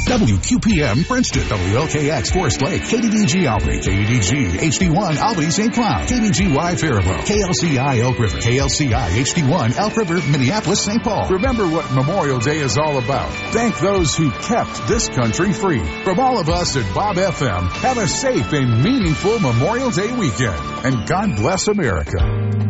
WQPM Princeton, WLKX Forest Lake, KDDG Albany, KDDG HD1 Albany St. Cloud, KBGY Faribault, KLCI Elk River, KLCI HD1 Elk River, Minneapolis, St. Paul. Remember what Memorial Day is all about. Thank those who kept this country free. From all of us at Bob FM, have a safe and meaningful Memorial Day weekend. And God bless America.